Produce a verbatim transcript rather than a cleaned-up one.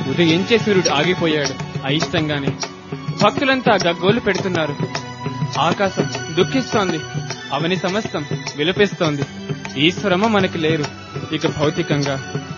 ఉదయించే సూర్యుడు ఆగిపోయాడు అయిష్టంగానే. భక్తులంతా గగ్గోలు పెడుతున్నారు. ఆకాశం దుఃఖిస్తోంది. అవని సమస్తం విలపిస్తోంది. ఈశ్వరమ్మ మనకి లేరు ఇక భౌతికంగా.